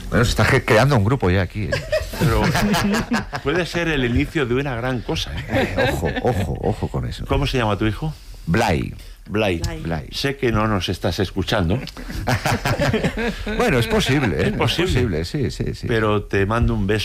Bueno, se está creando un grupo ya aquí. Pero puede ser el inicio de una gran cosa. Ojo con eso. ¿Cómo se llama tu hijo? Blay. Blay. Sé que no nos estás escuchando. Bueno, es posible, ¿eh? Es posible. Sí. Pero te mando un beso.